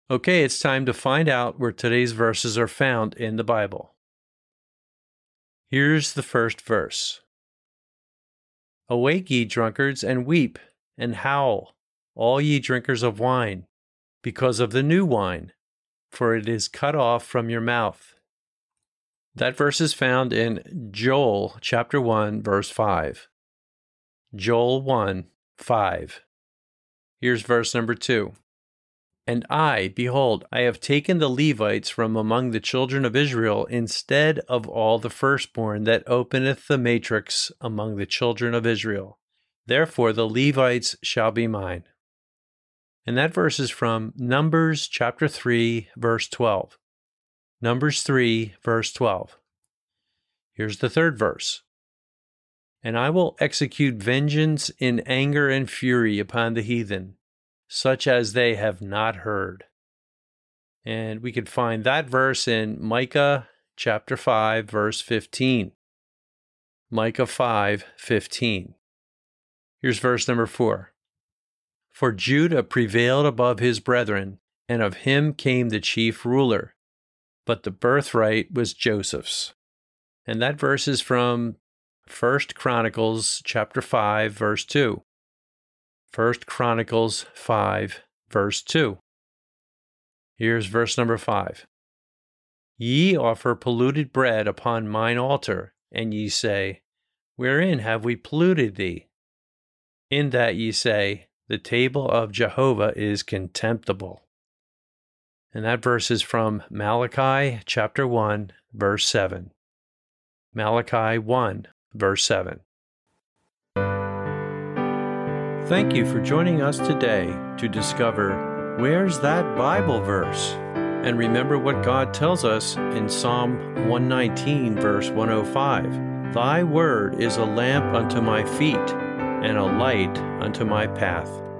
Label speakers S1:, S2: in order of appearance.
S1: Okay, it's time to find out where today's verses are found in the Bible. Here's the first verse. Awake, ye drunkards, and weep, and howl, all ye drinkers of wine, because of the new wine, for it is cut off from your mouth. That verse is found in Joel chapter 1, verse 5. Joel 1, 5. Here's verse number 2. And I, behold, I have taken the Levites from among the children of Israel instead of all the firstborn that openeth the matrix among the children of Israel. Therefore the Levites shall be mine. And that verse is from Numbers chapter 3, verse 12. Numbers 3, verse 12. Here's the third verse. And I will execute vengeance in anger and fury upon the heathen, such as they have not heard. And we could find that verse in Micah chapter 5, verse 15. Micah 5, 15. Here's verse number 4. For Judah prevailed above his brethren, and of him came the chief ruler, but the birthright was Joseph's. And that verse is from 1 Chronicles chapter 5, verse 2. 1 Chronicles 5, verse 2. Here's verse number 5. Ye offer polluted bread upon mine altar, and ye say, Wherein have we polluted thee? In that ye say, The table of Jehovah is contemptible. And that verse is from Malachi chapter 1, verse 7. Malachi 1, verse 7. Thank you for joining us today to discover where's that Bible verse? And remember what God tells us in Psalm 119, verse 105. Thy word is a lamp unto my feet and a light unto my path.